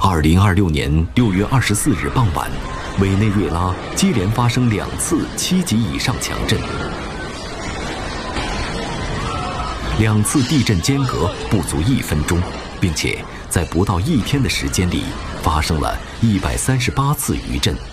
2026年6月24日傍晚，委内瑞拉接连发生2次7级以上强震，2次地震间隔不足1分钟，并且在不到1天的时间里发生了138次余震。